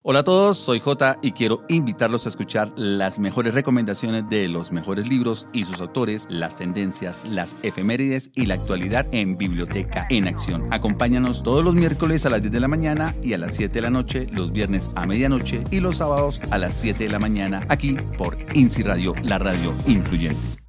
Hola a todos, soy Jota y quiero invitarlos a escuchar las mejores recomendaciones de los mejores libros y sus autores, las tendencias, las efemérides y la actualidad en Biblioteca en Acción. Acompáñanos todos los miércoles a las 10 de la mañana y a las 7 de la noche, los viernes a medianoche y los sábados a las 7 de la mañana aquí por INSI Radio, la radio incluyente.